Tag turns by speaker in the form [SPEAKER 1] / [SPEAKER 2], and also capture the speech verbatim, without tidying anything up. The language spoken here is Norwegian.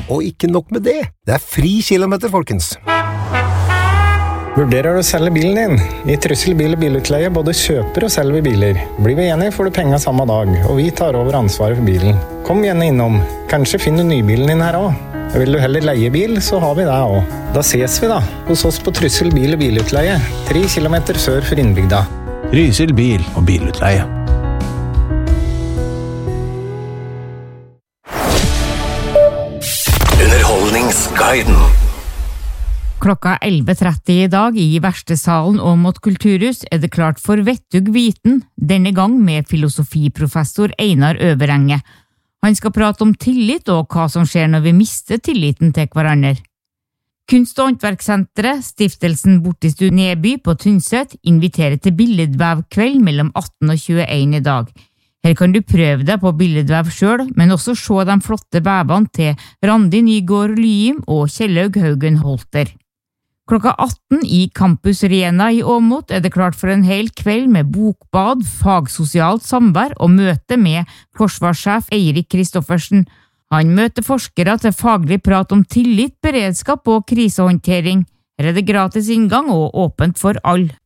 [SPEAKER 1] Og ikke nok med det, det er fri kilometer, folkens.
[SPEAKER 2] Vurderer du å selge bilen din? I Trysil bil- og bilutleie både kjøper og selger biler. Blir vi enige får du penger samme dag, og vi tar over ansvaret for bilen. Kom gjerne innom. Kanskje finner du nybilen din her også. Vil du heller leie bil, så har vi det også. Da ses vi da, hos oss på Trysil bil- og bilutleie, tre kilometer sør for innbygda.
[SPEAKER 3] Trysil bil- og bilutleie.
[SPEAKER 4] Underholdningsguiden.
[SPEAKER 5] Klokka elleve tretti i dag i Verkstedsalen og mot Kulturhus er det klart for Vettug Viten, denne gang med filosofiprofessor Einar Øverenge. Han skal prate om tillit og hva som skjer når vi mister tilliten til hverandre. Kunst- og håndverkssenteret, stiftelsen Bortistu Neby på Tynset, inviterer til billedvevkveld mellom atten og tjueen i dag. Her kan du prøve deg på billedvev selv, men også se de flotte vevene til Randi Nygård Lyim og Kjellaug Haugen Holter. Klokka atten i Campus Rena i Åmot er det klart for en hel kveld med bokbad, fagsosialt samvær og møte med forsvarssjef Eirik Kristoffersen. Han møter forskere til faglig prat om tillit, beredskap og krisehåndtering. Her er det gratis inngang og åpent for alle.